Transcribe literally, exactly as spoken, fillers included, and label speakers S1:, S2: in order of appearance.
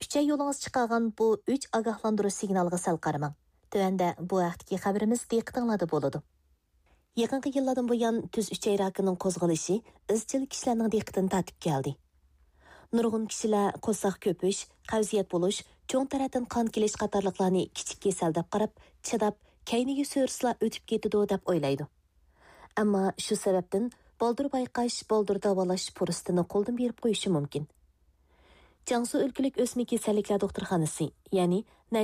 S1: Üçe yolunuz çıkargan bu üç agahlandırı signalga sal qaramang. Tövende bu vaqtki xabarimiz diqqatinglarda boludu. Yaqinqi yillardan buyon tuz uchay rakining qo'zg'alishi izchil kishilarning diqqatini tortib keldi. Nurg'un kishilar qo'saq ko'pish, qavziyat bo'lish, cho'ng tarafdan qon kelish qatorliqlarni kichik kasal deb qarab, chidab, kayniga so'rslar o'tib ketadi deb o'ylaydi. Ammo shu sababdan boldir bayqash, boldir davolash fursatini qo'ldan berib qo'yishi mumkin. Jiangsu o'lkalik o'sma kasalliklar doktorxonasi, ya'ni